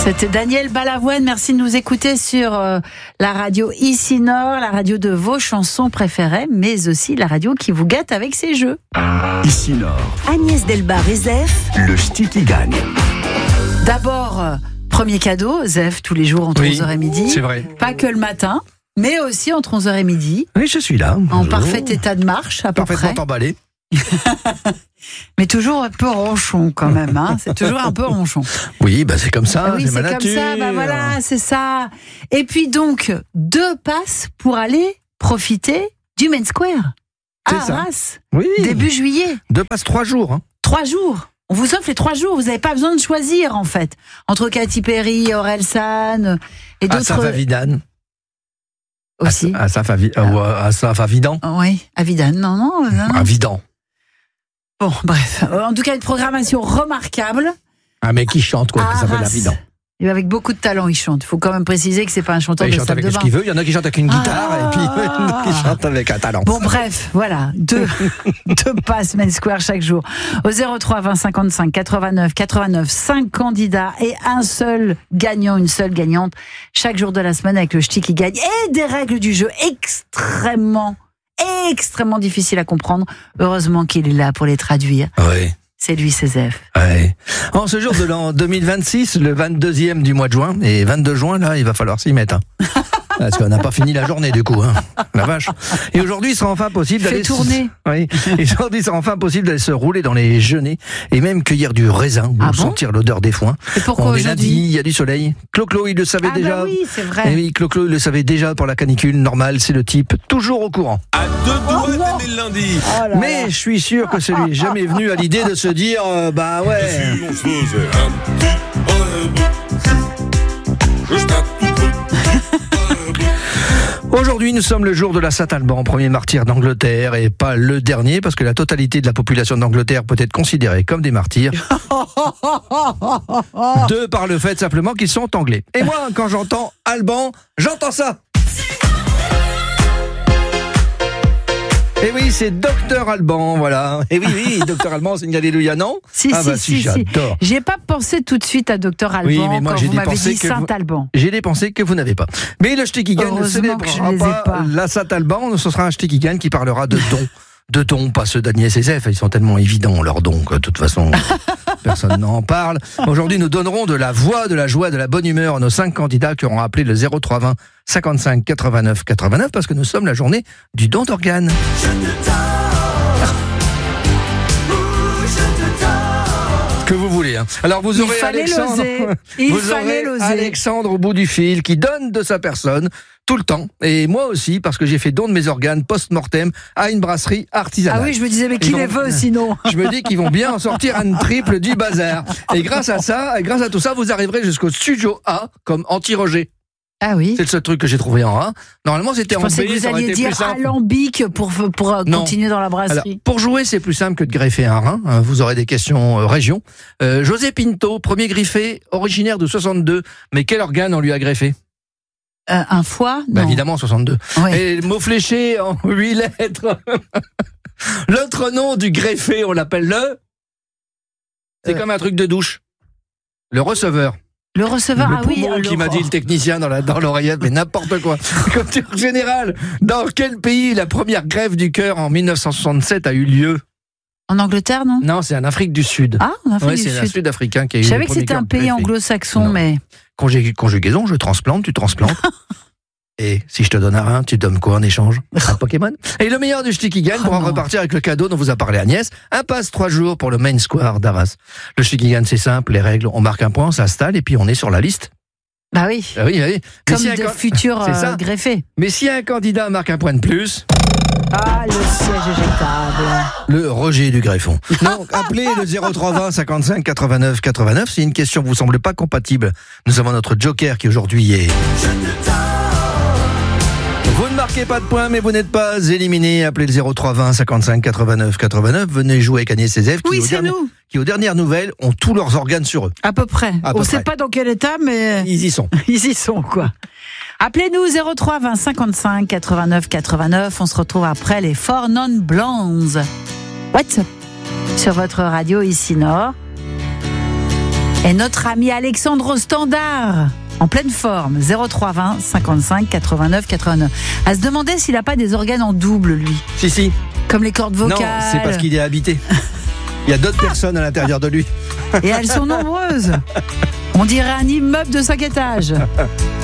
C'était Daniel Balavoine. Merci de nous écouter sur la radio Ici Nord, la radio de vos chansons préférées, mais aussi la radio qui vous gâte avec ses jeux. Ici Nord. Agnès Delbar et Zef. Le ch'ti qui gagne. D'abord, premier cadeau, Zef, tous les jours entre 11h et midi. C'est vrai. Pas que le matin, mais aussi entre 11h et midi. Oui, je suis là. En parfait état de marche, à peu près. Parfaitement emballé. Mais toujours un peu ronchon quand même, hein. C'est toujours un peu ronchon. Oui, bah c'est comme ça, Oui, c'est ma c'est nature. comme ça, bah voilà, c'est ça. Et puis donc, 2 passes pour aller profiter du Main Square à C'est ça. Arras, Oui. début juillet. 2 passes 3 jours. Hein. 3 jours. On vous offre les 3 jours. Vous n'avez pas besoin de choisir, en fait. Entre Katy Perry, Orelsan et d'autres. Asaf Avidan. Aussi. Asaf Avidan. Oui, Avidan. Non. Avidan. Bon, bref. En tout cas, une programmation remarquable. Un mec qui chante, quoi, qui s'appelle Arras. Avidan. Et avec beaucoup de talent, il chante. Il faut quand même préciser que c'est pas un chanteur Il de chante salle avec de ce bain. qu'il veut. Il y en a qui chantent avec une guitare et puis il y en a qui chantent avec un talent. Bon, bref, voilà, 2 passes Main Square chaque jour. Au 03 20 55 89 89, 5 candidats et un seul gagnant, une seule gagnante chaque jour de la semaine avec le ch'ti qui gagne et des règles du jeu extrêmement difficiles à comprendre. Heureusement qu'il est là pour les traduire. Oui. C'est lui, c'est Zef. Ouais. En ce jour de l'an 2026, le 22e du mois de juin, et 22 juin, là, il va falloir s'y mettre. Hein. Parce qu'on n'a pas fini la journée, du coup. Hein. La vache. Et aujourd'hui, il sera enfin possible d'aller... tourner. Oui. Et aujourd'hui, il sera enfin possible d'aller se rouler dans les genêts et même cueillir du raisin ou sentir l'odeur des foins. Et pourquoi On est aujourd'hui lundi, il y a du soleil. Clo-Clo, il le savait déjà. Ah bah oui, c'est vrai. Et oui, Clo-Clo, il le savait déjà pour la canicule. Normal, c'est le type toujours au courant. À 2 doigts d'aimer le lundi. Oh là Mais je suis sûr que c'est lui jamais venu à l'idée de se dire, bah ouais... On se faisait un petit juste un tout petit. Aujourd'hui, nous sommes le jour de la Saint-Alban, premier martyr d'Angleterre, et pas le dernier, parce que la totalité de la population d'Angleterre peut être considérée comme des martyrs, de par le fait simplement qu'ils sont anglais. Et moi, quand j'entends Alban, j'entends ça. Et oui, c'est Docteur Alban, voilà. Et oui, Docteur Alban, c'est une alléluia, non? Si, si, j'adore. J'ai pas pensé tout de suite à Docteur Alban Oui, mais moi, quand j'ai vous des m'avez pensées dit que Saint-Alban. J'ai des pensées que vous n'avez pas. Mais le ch'ti qui gagne ne Heureusement que je célébrera ne les ai pas. la Saint-Alban, ce sera un ch'ti qui gagne qui parlera de dons. De dons, pas ceux d'Agnès et Zef, ils sont tellement évidents, leurs dons, que de toute façon, personne n'en parle. Aujourd'hui, nous donnerons de la voix, de la joie, de la bonne humeur à nos 5 candidats qui auront appelé le 03 20 55 89 89, parce que nous sommes la journée du don d'organes. Que vous voulez. Hein. Alors vous aurez Alexandre. Alexandre au bout du fil qui donne de sa personne tout le temps. Et moi aussi, parce que j'ai fait don de mes organes post-mortem à une brasserie artisanale. Ah oui, je me disais, mais qui les veut sinon? Je me dis qu'ils vont bien en sortir un triple du bazar. Et grâce à ça, et grâce à tout ça, vous arriverez jusqu'au studio A comme anti-rejet. Ah oui. C'est le seul truc que j'ai trouvé en A. Normalement, c'était en B. Je pensais que vous alliez dire alambic pour continuer dans la brasserie. Alors, pour jouer, c'est plus simple que de greffer un rein. Vous aurez des questions région. José Pinto, premier greffé, originaire de 62. Mais quel organe on lui a greffé? Un foie? Non. Évidemment, 62. Oui. Et le mot fléché en 8 lettres. L'autre nom du greffé, on l'appelle le... C'est comme un truc de douche. Le receveur. Le receveur, le ah oui. qui m'a dit le technicien dans l'oreillette, mais n'importe quoi. Culture générale, dans quel pays la première greffe du cœur en 1967 a eu lieu? En Angleterre, non? Non, c'est en Afrique du Sud. Ah, en Afrique du Sud. Sud. C'est un Sud-Africain qui a eu Je le savais que premier c'était cœur un pays greffé. anglo-saxon, Non. mais... Conjugaison, je transplante, tu transplantes. Et si je te donne un rein, tu donnes quoi en échange? Un Pokémon? Et le meilleur du ch'ti qui gagne pour en repartir avec le cadeau dont vous a parlé Agnès, un passe 3 jours pour le Main Square d'Arras. Le ch'ti qui gagne, c'est simple, les règles, on marque un point, on s'installe et puis on est sur la liste. Bah oui. Ah oui, oui. Comme de futurs C'est ça. greffés. Mais si un candidat marque un point de plus... Ah, le siège éjectable. Le rejet du greffon. Donc, appelez le 03 20 55 89 89. Si une question vous semble pas compatible, nous avons notre joker qui aujourd'hui est... Vous ne marquez pas de points, mais vous n'êtes pas éliminé. Appelez le 03 20 55 89 89. Venez jouer avec Agnès et Zef, qui aux dernières nouvelles ont tous leurs organes sur eux. À peu près. On ne sait pas dans quel état, mais... Ils y sont. Ils y sont, quoi. Appelez-nous 03 20 55 89 89. On se retrouve après les Four Non Blondes. What's up? Sur votre radio Ici Nord. Et notre ami Alexandre au standard, en pleine forme, 03 20 55 89 89. À se demander s'il n'a pas des organes en double, lui. Si. Comme les cordes vocales. Non, c'est parce qu'il est habité. Il y a d'autres personnes à l'intérieur de lui. Et elles sont nombreuses. On dirait un immeuble de 5 étages.